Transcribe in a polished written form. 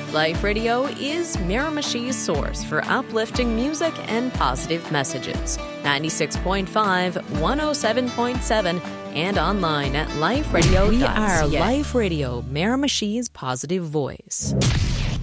Life Radio is Miramichi's source for uplifting music and positive messages. 96.5, 107.7, and online at liferadio.ca. We are Life Radio, Miramichi's positive voice.